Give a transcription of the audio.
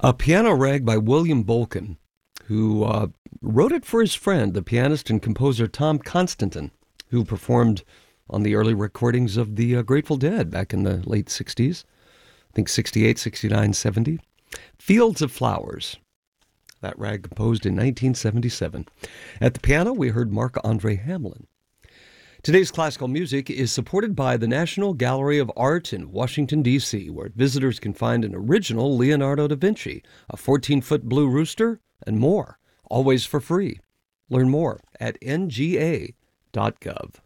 A piano rag by William Bolkin, who wrote it for his friend, the pianist and composer Tom Constantin, who performed on the early recordings of the Grateful Dead back in the late 60s. I think 68, 69, 70. Fields of Flowers. That rag composed in 1977. At the piano, we heard Marc-Andre Hamelin. Today's classical music is supported by the National Gallery of Art in Washington, D.C., where visitors can find an original Leonardo da Vinci, a 14-foot blue rooster, and more, always for free. Learn more at nga.gov.